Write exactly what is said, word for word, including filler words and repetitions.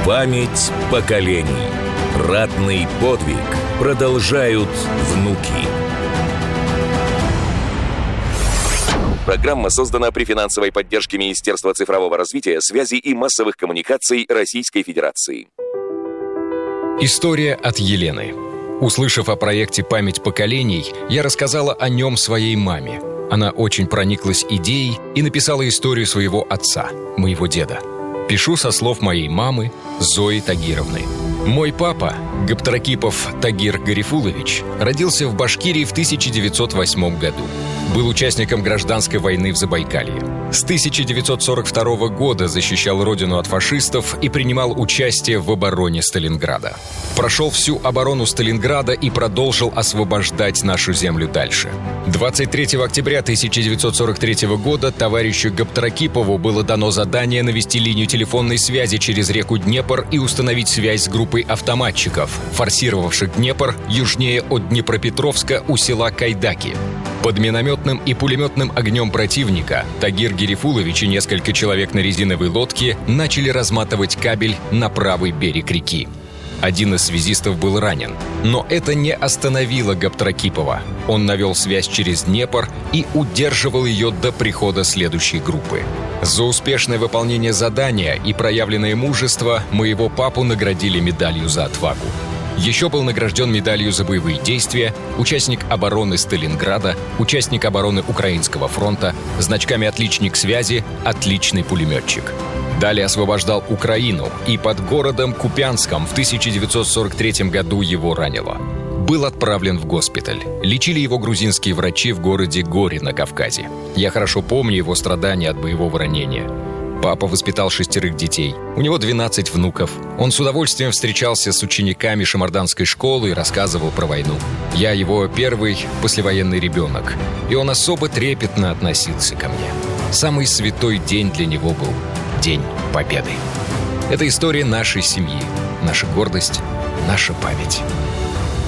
Память поколений. Ратный подвиг продолжают внуки. Программа создана при финансовой поддержке Министерства цифрового развития, связи и массовых коммуникаций Российской Федерации. История от Елены. Услышав о проекте «Память поколений», я рассказала о нем своей маме. Она очень прониклась идеей и написала историю своего отца, моего деда. Пишу со слов моей мамы Зои Тагировны. Мой папа, Гаптракипов Тагир Гарифулович, родился в Башкирии в тысяча девятьсот восьмом году. Был участником гражданской войны в Забайкалье. С тысяча девятьсот сорок второго года защищал родину от фашистов и принимал участие в обороне Сталинграда. Прошел всю оборону Сталинграда и продолжил освобождать нашу землю дальше. двадцать третьего октября тысяча девятьсот сорок третьего года товарищу Гаптракипову было дано задание навести линию телефонной связи через реку Днепр и установить связь с группой автоматчиков, форсировавших Днепр южнее от Днепропетровска у села Кайдаки. Под минометным и пулеметным огнем противника Тагир Гарифулович и несколько человек на резиновой лодке начали разматывать кабель на правый берег реки. Один из связистов был ранен, но это не остановило Гаптракипова. Он навел связь через Днепр и удерживал ее до прихода следующей группы. За успешное выполнение задания и проявленное мужество моего папу наградили медалью за отвагу. Еще был награжден медалью за боевые действия, участник обороны Сталинграда, участник обороны Украинского фронта, значками «Отличник связи», «Отличный пулеметчик». Далее освобождал Украину, и под городом Купянском в тысяча девятьсот сорок третьем году его ранило. Был отправлен в госпиталь. Лечили его грузинские врачи в городе Гори на Кавказе. Я хорошо помню его страдания от боевого ранения. Папа воспитал шестерых детей. У него двенадцать внуков. Он с удовольствием встречался с учениками шамарданской школы и рассказывал про войну. Я его первый послевоенный ребенок, и он особо трепетно относился ко мне. Самый святой день для него был День Победы. Это история нашей семьи, наша гордость, наша память.